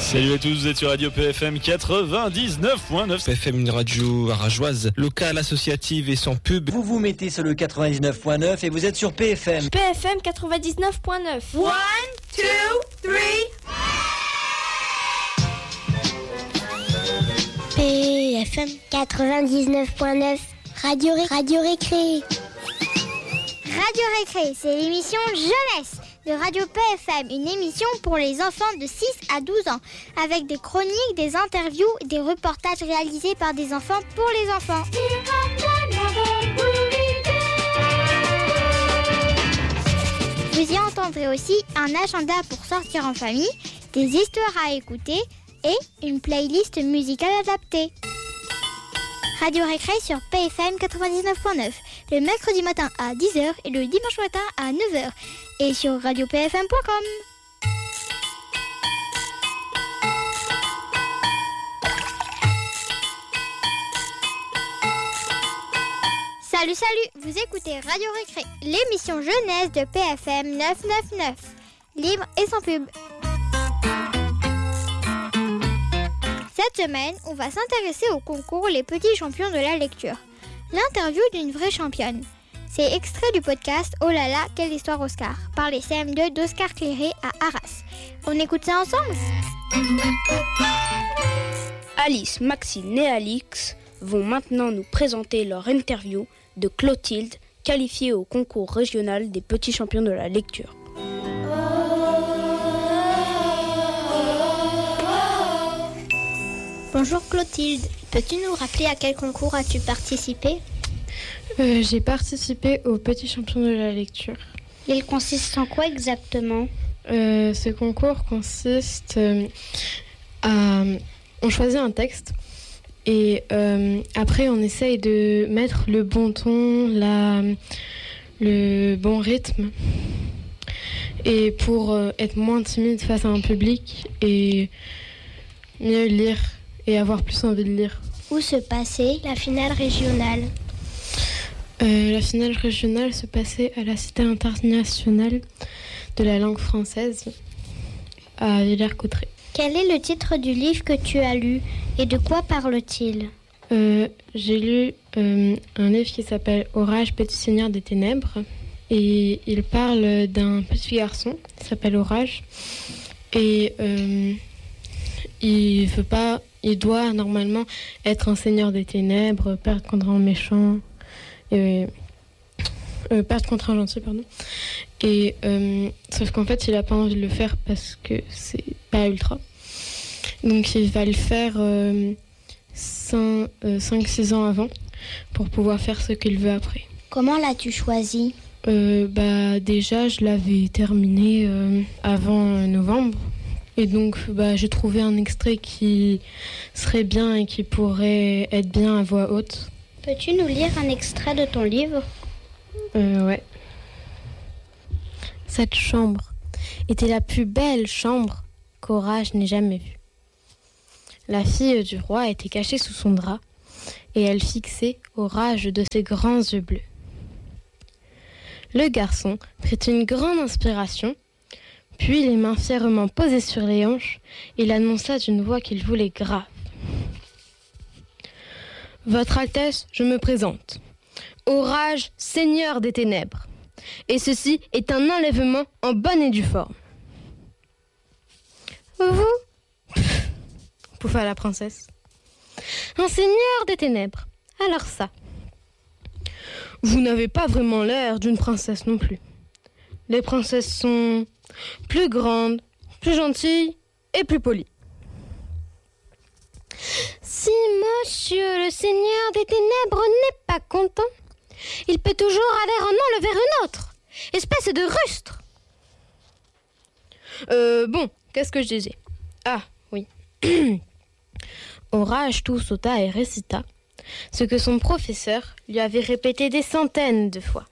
Salut à tous, vous êtes sur Radio PFM 99.9. PFM, une radio arageoise, locale, associative et sans pub. Vous vous mettez sur le 99.9 et vous êtes sur PFM. PFM 99.9. 1, 2, 3. PFM 99.9. Radio Récré. Radio Récré, c'est l'émission Jeunesse de Radio PFM, une émission pour les enfants de 6 à 12 ans, avec des chroniques, des interviews, des reportages réalisés par des enfants pour les enfants. Vous y entendrez aussi un agenda pour sortir en famille, des histoires à écouter et une playlist musicale adaptée. Radio Récré sur PFM 99.9, le mercredi matin à 10h et le dimanche matin à 9h, et sur radiopfm.com. Salut, vous écoutez Radio Récré, l'émission jeunesse de PFM 999, libre et sans pub. Cette semaine, on va s'intéresser au concours Les Petits Champions de la Lecture. L'interview d'une vraie championne. C'est extrait du podcast Oh là là, quelle histoire Oscar, par les CM2 d'Oscar Cléré à Arras. On écoute ça ensemble ? Alice, Maxine et Alix vont maintenant nous présenter leur interview de Clotilde, qualifiée au concours régional des Petits Champions de la Lecture. Bonjour Clotilde, peux-tu nous rappeler à quel concours as-tu participé ? J'ai participé aux Petits Champions de la Lecture. Il consiste en quoi exactement ? Ce concours consiste on choisit un texte et après on essaye de mettre le bon ton, le bon rythme, et pour être moins timide face à un public et mieux lire et avoir plus envie de lire. Où se passait la finale régionale ? La finale régionale se passait à la Cité internationale de la langue française à Villers-Cotterêts. Quel est le titre du livre que tu as lu et de quoi parle-t-il ? J'ai lu un livre qui s'appelle Orage, petit seigneur des ténèbres, et il parle d'un petit garçon qui s'appelle Orage et il doit normalement être un seigneur des ténèbres, perdre contre un méchant, perdre contre un gentil, pardon. Et sauf qu'en fait, il n'a pas envie de le faire parce que c'est pas ultra. Donc il va le faire 5-6 ans avant pour pouvoir faire ce qu'il veut après. Comment l'as-tu choisi ? Déjà, je l'avais terminé avant novembre. Et donc, j'ai trouvé un extrait qui serait bien et qui pourrait être bien à voix haute. Peux-tu nous lire un extrait de ton livre ? Ouais. Cette chambre était la plus belle chambre qu'Orage n'ait jamais vue. La fille du roi était cachée sous son drap et elle fixait Orage de ses grands yeux bleus. Le garçon prit une grande inspiration, puis les mains fièrement posées sur les hanches, il annonça d'une voix qu'il voulait grave. « Votre Altesse, je me présente. Orage, seigneur des ténèbres. Et ceci est un enlèvement en bonne et due forme. » « Vous ?» pouffa la princesse. « Un seigneur des ténèbres. Alors ça. Vous n'avez pas vraiment l'air d'une princesse non plus. Les princesses sont plus grandes, plus gentilles et plus polies. » Si monsieur le seigneur des ténèbres n'est pas content, il peut toujours aller en enlever une autre. Espèce de rustre. Bon, qu'est-ce que je disais ? Ah, oui. Orage tout sauta et récita ce que son professeur lui avait répété des centaines de fois.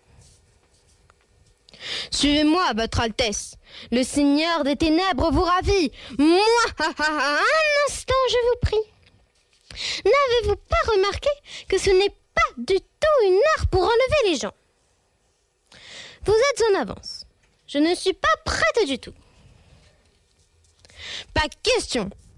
« Suivez-moi, votre Altesse. Le seigneur des ténèbres vous ravit. Moi, un instant, je vous prie. N'avez-vous pas remarqué que ce n'est pas du tout une heure pour enlever les gens ? Vous êtes en avance. Je ne suis pas prête du tout. Pas question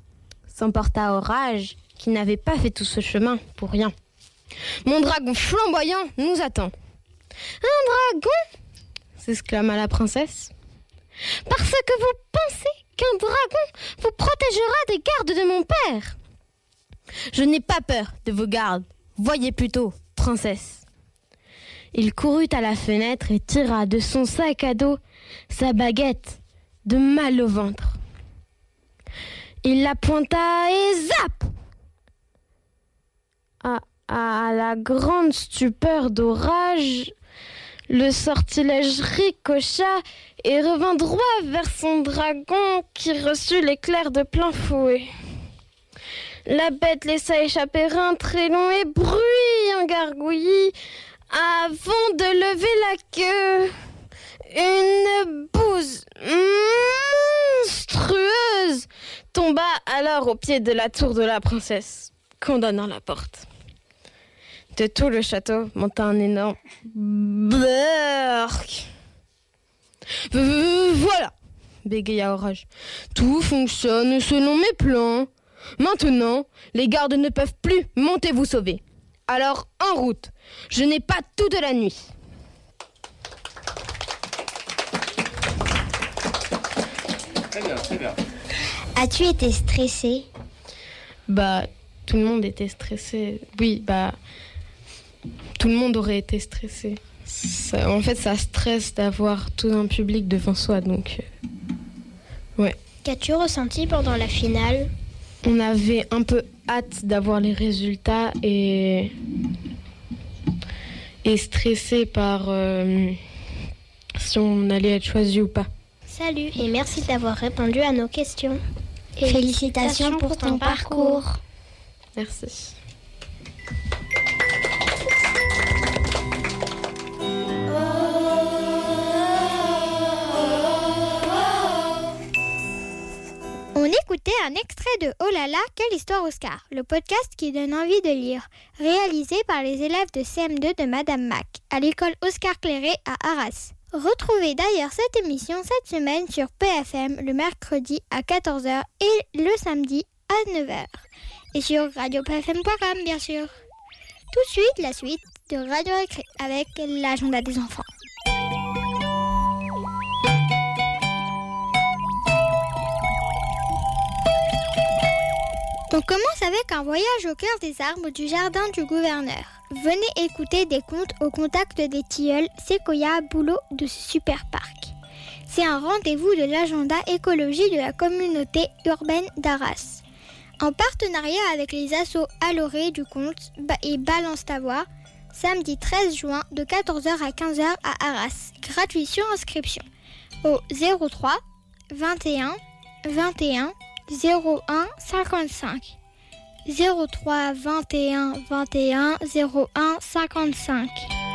s'emporta Orage, qui n'avait pas fait tout ce chemin pour rien. Mon dragon flamboyant nous attend. Un dragon ? S'exclama la princesse. Parce que vous pensez qu'un dragon vous protégera des gardes de mon père. Je n'ai pas peur de vos gardes. Voyez plutôt, princesse. Il courut à la fenêtre et tira de son sac à dos sa baguette de mal au ventre. Il la pointa et zap ! À la grande stupeur d'Orage, le sortilège ricocha et revint droit vers son dragon qui reçut l'éclair de plein fouet. La bête laissa échapper un très long et bruyant gargouillis avant de lever la queue. Une bouse monstrueuse tomba alors au pied de la tour de la princesse, condamnant la porte. De tout le château monta un énorme berk. Voilà, bégaya Orage. Tout fonctionne selon mes plans. Maintenant, les gardes ne peuvent plus monter vous sauver. Alors, en route. Je n'ai pas toute la nuit. Très bien. As-tu été stressée ? Tout le monde était stressé. Oui, tout le monde aurait été stressé. En fait, ça stresse d'avoir tout un public devant soi, donc... ouais. Qu'as-tu ressenti pendant la finale ? On avait un peu hâte d'avoir les résultats et stressé par si on allait être choisi ou pas. Salut et merci d'avoir répondu à nos questions. Et félicitations pour ton parcours. Merci. On écoutait un extrait de Oh là là, quelle histoire Oscar, le podcast qui donne envie de lire, réalisé par les élèves de CM2 de Madame Mac, à l'école Oscar Clairé à Arras. Retrouvez d'ailleurs cette émission cette semaine sur PFM le mercredi à 14h et le samedi à 9h. Et sur radiopfm.com bien sûr. Tout de suite, la suite de Radio Récré avec l'agenda des enfants. On commence avec un voyage au cœur des arbres du jardin du gouverneur. Venez écouter des contes au contact des tilleuls, séquoias, bouleaux de ce super parc. C'est un rendez-vous de l'agenda écologie de la communauté urbaine d'Arras. En partenariat avec les assos Alloré du Conte et Balance ta voix, samedi 13 juin de 14h à 15h à Arras. Gratuit sur inscription au 03 21 21 01 55 03 21 21 01 55.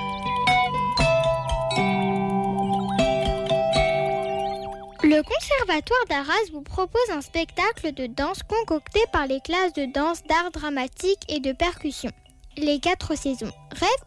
Le Conservatoire d'Arras vous propose un spectacle de danse concocté par les classes de danse, d'art dramatique et de percussion. Les 4 saisons. Rêve ou réalité ?